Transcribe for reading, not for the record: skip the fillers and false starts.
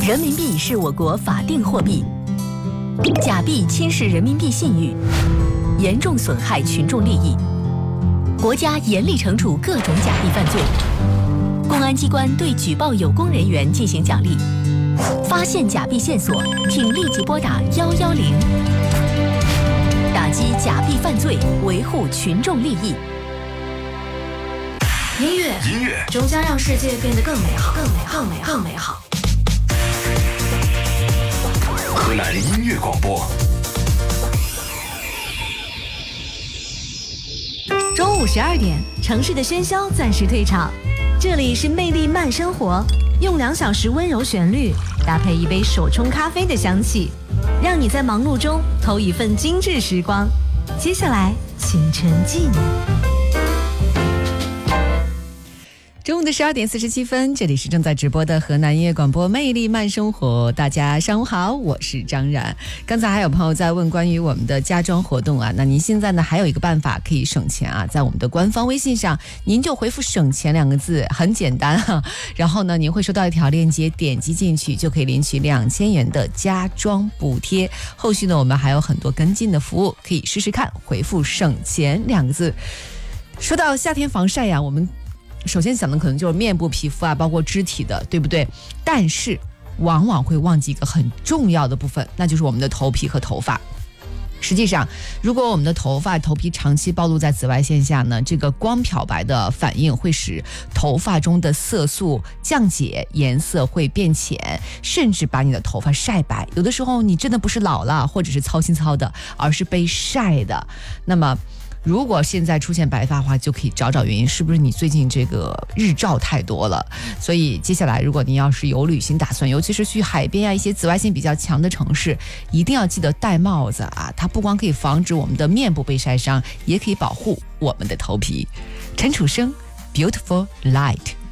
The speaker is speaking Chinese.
人民币是我国法定货币，假币侵蚀人民币信誉，严重损害群众利益。国家严厉惩处各种假币犯罪，公安机关对举报有功人员进行奖励。发现假币线索，请立即拨打110，打击假币犯罪，维护群众利益。 音乐终将让世界变得更美好，更美好，更美好，更美好。 河南音乐广播。 中午12点，城市的喧嚣暂时退场，这里是魅力慢生活，用2小时温柔旋律搭配一杯手冲咖啡的香气，让你在忙碌中偷一份精致时光。接下来，请沉浸。 中午的12点47分，这里是正在直播的河南音乐广播魅力慢生活。大家上午好，我是张然。刚才还有朋友在问关于我们的家装活动啊，那您现在呢还有一个办法可以省钱啊，在我们的官方微信上，您就回复省钱2个字，很简单啊。然后呢，您会收到一条链接，点击进去就可以领取2000元的家装补贴。后续呢，我们还有很多跟进的服务，可以试试看，回复省钱2个字。说到夏天防晒呀，我们首先想的可能就是面部皮肤啊，包括肢体的，对不对？但是往往会忘记一个很重要的部分，那就是我们的头皮和头发。实际上，如果我们的头皮长期暴露在紫外线下呢，这个光漂白的反应会使头发中的色素降解，颜色会变浅，甚至把你的头发晒白。有的时候你真的不是老了，或者是操心操的，而是被晒的。那么如果现在出现白发的话，就可以找找原因，是不是你最近这个日照太多了？所以接下来如果您要是有旅行打算，尤其是去海边啊，一些紫外线比较强的城市，一定要记得戴帽子啊，它不光可以防止我们的面部被晒伤，也可以保护我们的头皮。陈楚生 Beautiful Light。